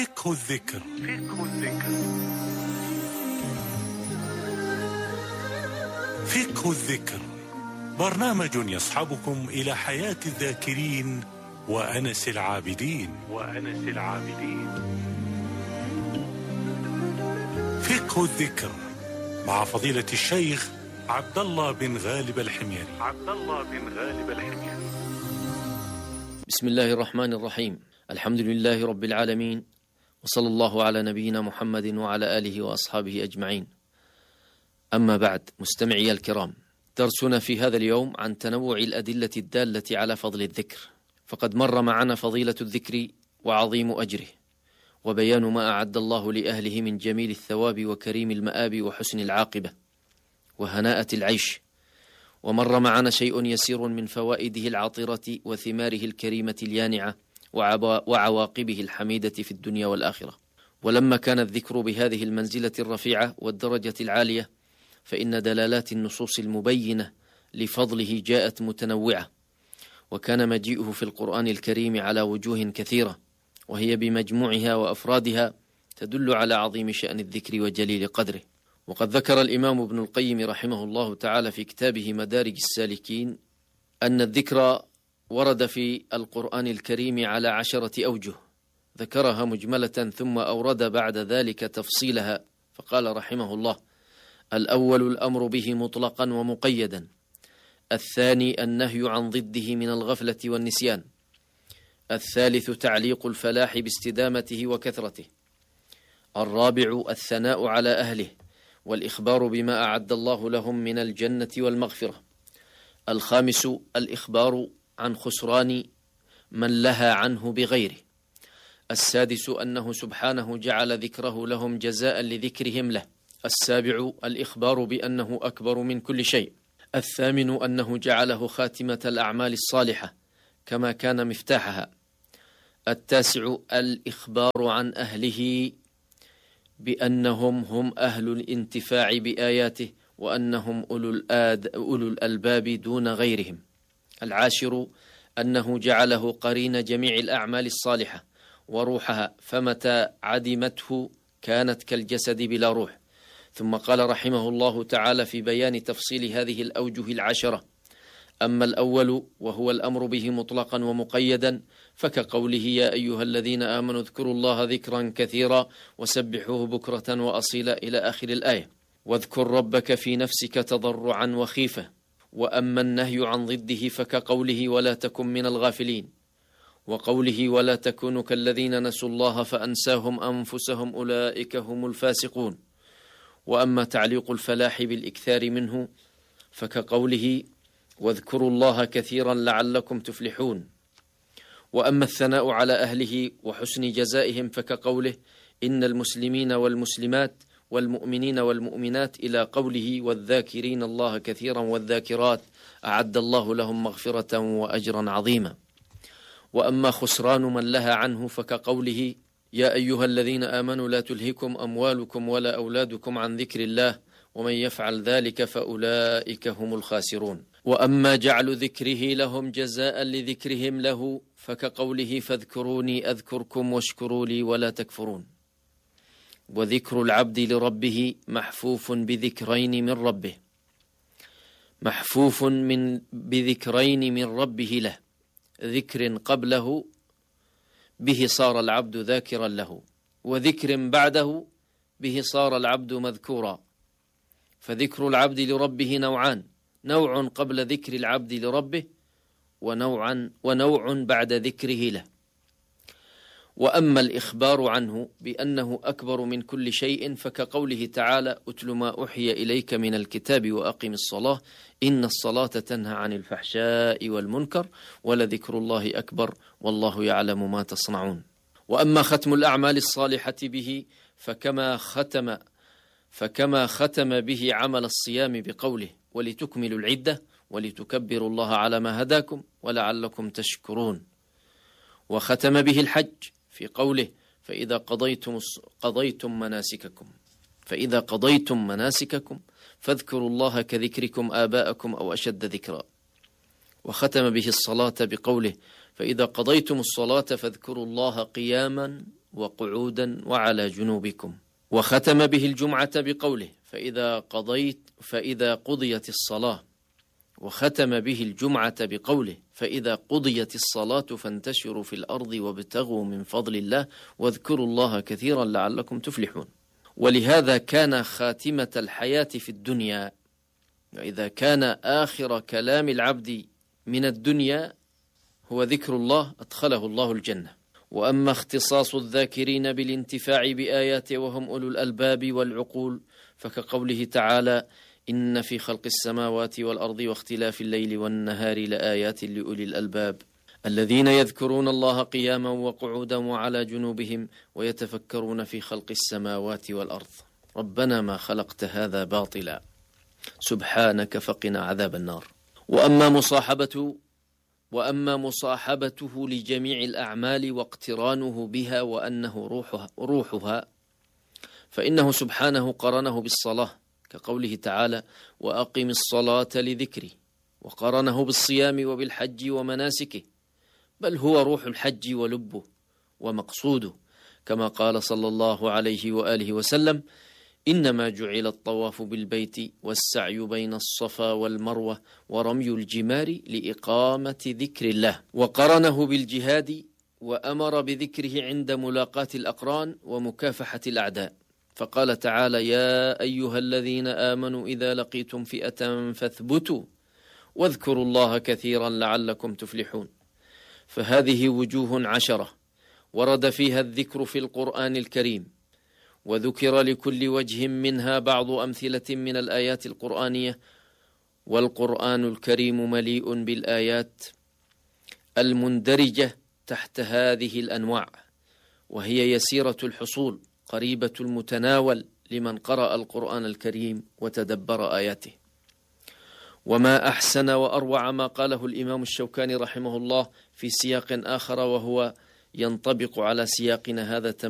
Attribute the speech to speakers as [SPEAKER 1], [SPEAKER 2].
[SPEAKER 1] فقه الذكر. فقه الذكر برنامج يصحبكم إلى حياة الذاكرين وأنس العابدين. فقه الذكر مع فضيلة الشيخ عبد الله بن غالب الحميري.
[SPEAKER 2] بسم الله الرحمن الرحيم. الحمد لله رب العالمين، وصلى الله على نبينا محمد وعلى آله وأصحابه أجمعين. أما بعد، مستمعي الكرام، درسنا في هذا اليوم عن تنوع الأدلة الدالة على فضل الذكر. فقد مر معنا فضيلة الذكر وعظيم أجره، وبيان ما أعد الله لأهله من جميل الثواب وكريم المآب وحسن العاقبة وهناءة العيش. ومر معنا شيء يسير من فوائده العطرة وثماره الكريمة اليانعة وعواقبه الحميدة في الدنيا والآخرة. ولما كان الذكر بهذه المنزلة الرفيعة والدرجة العالية، فإن دلالات النصوص المبينة لفضله جاءت متنوعة، وكان مجيئه في القرآن الكريم على وجوه كثيرة، وهي بمجموعها وأفرادها تدل على عظيم شأن الذكر وجليل قدره. وقد ذكر الإمام ابن القيم رحمه الله تعالى في كتابه مدارج السالكين أن الذكر ورد في القرآن الكريم على 10 أوجه، ذكرها مجملة ثم أورد بعد ذلك تفصيلها، فقال رحمه الله: الأول الأمر به مطلقا ومقيدا، الثاني النهي عن ضده من الغفلة والنسيان، الثالث تعليق الفلاح باستدامته وكثرته، الرابع الثناء على أهله والإخبار بما أعد الله لهم من الجنة والمغفرة، الخامس الإخبار عن خسران من لها عنه بغيره، السادس أنه سبحانه جعل ذكره لهم جزاء لذكرهم له، السابع الإخبار بأنه أكبر من كل شيء، الثامن أنه جعله خاتمة الأعمال الصالحة كما كان مفتاحها، التاسع الإخبار عن أهله بأنهم هم أهل الانتفاع بآياته وأنهم أولو الألباب دون غيرهم، العاشر أنه جعله قرين جميع الأعمال الصالحة وروحها، فمتى عدمته كانت كالجسد بلا روح. ثم قال رحمه الله تعالى في بيان تفصيل هذه الأوجه 10: أما الأول وهو الأمر به مطلقا ومقيدا، فكقوله: يا أيها الذين آمنوا اذكروا الله ذكرا كثيرا وسبحوه بكرة وأصيلا إلى آخر الآية، واذكر ربك في نفسك تضرعا وخيفة. وأما النهي عن ضده فكقوله: ولا تكن من الغافلين، وقوله: ولا تكونوا كالذين نسوا الله فأنساهم أنفسهم أولئك هم الفاسقون. وأما تعليق الفلاح بالإكثار منه فكقوله: واذكروا الله كثيرا لعلكم تفلحون. وأما الثناء على أهله وحسن جزائهم فكقوله: إن المسلمين والمسلمات والمؤمنين والمؤمنات إلى قوله: والذاكرين الله كثيرا والذاكرات أعد الله لهم مغفرة وأجرا عظيما. وأما خسران من لها عنه فكقوله: يا أيها الذين آمنوا لا تلهكم أموالكم ولا أولادكم عن ذكر الله ومن يفعل ذلك فأولئك هم الخاسرون. وأما جعل ذكره لهم جزاء لذكرهم له فكقوله: فاذكروني أذكركم واشكروا لي ولا تكفرون. وذكر العبد لربه محفوف بذكرين من ربه، محفوف بذكرين من ربه له، ذكر قبله به صار العبد ذاكرا له، وذكر بعده به صار العبد مذكورا. فذكر العبد لربه نوعان: نوع قبل ذكر العبد لربه، ونوع بعد ذكره له. وأما الإخبار عنه بأنه أكبر من كل شيء فكقوله تعالى: أتل ما أوحي إليك من الكتاب وأقم الصلاة إن الصلاة تنهى عن الفحشاء والمنكر ولذكر الله أكبر والله يعلم ما تصنعون. وأما ختم الأعمال الصالحة به فكما ختم به عمل الصيام بقوله: ولتكملوا العدة ولتكبروا الله على ما هداكم ولعلكم تشكرون. وختم به الحج في قوله: فإذا قضيتم مناسككم فاذكروا الله كذكركم آباءكم أو أشد ذكرا. وختم به الصلاة بقوله: فإذا قضيتم الصلاة فاذكروا الله قياما وقعودا وعلى جنوبكم. وختم به الجمعة بقوله فإذا قضيت الصلاة، وختم به الجمعة بقوله فإذا قضيت الصلاة فانتشروا في الأرض وابتغوا من فضل الله واذكروا الله كثيرا لعلكم تفلحون. ولهذا كان خاتمة الحياة في الدنيا، وإذا كان آخر كلام العبد من الدنيا هو ذكر الله أدخله الله الجنة. وأما اختصاص الذاكرين بالانتفاع بآياته وهم أولو الألباب والعقول فكقوله تعالى إن في خلق السماوات والأرض واختلاف الليل والنهار لآيات لأولي الألباب الذين يذكرون الله قياما وقعودا وعلى جنوبهم ويتفكرون في خلق السماوات والأرض ربنا ما خلقت هذا باطلا سبحانك فقنا عذاب النار. وأما مصاحبته لجميع الأعمال واقترانه بها وأنه روحها فإنه سبحانه قرنه بالصلاة كقوله تعالى وأقم الصلاة لذكري، وقرنه بالصيام وبالحج ومناسكه، بل هو روح الحج ولبه ومقصوده، كما قال صلى الله عليه وآله وسلم إنما جعل الطواف بالبيت والسعي بين الصفا والمروة ورمي الجمار لإقامة ذكر الله. وقرنه بالجهاد وأمر بذكره عند ملاقاة الأقران ومكافحة الأعداء، فقال تعالى يا أيها الذين آمنوا إذا لقيتم فئة فاثبتوا واذكروا الله كثيرا لعلكم تفلحون. فهذه وجوه 10 ورد فيها الذكر في القرآن الكريم، وذكر لكل وجه منها بعض أمثلة من الآيات القرآنية، والقرآن الكريم مليء بالآيات المندرجة تحت هذه الأنواع، وهي يسيرة الحصول قريبة المتناول لمن قرأ القرآن الكريم وتدبر آياته. وما أحسن وأروع ما قاله الإمام الشوكاني رحمه الله في سياق آخر وهو ينطبق على سياقنا هذا